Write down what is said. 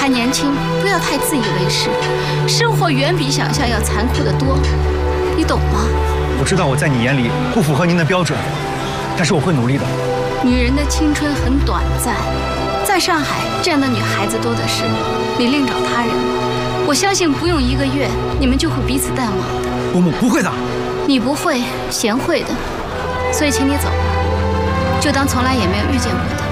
还年轻，不要太自以为是。生活远比想象要残酷得多，你懂吗？ 我知道我在你眼里不符合您的标准，但是我会努力的。 女人的青春很短暂，在上海这样的女孩子多的是，你另找他人吧。我相信不用1个月，你们就会彼此淡忘的。 伯母不会的， 你不会，贤惠的，所以请你走吧，就当从来也没有遇见过他。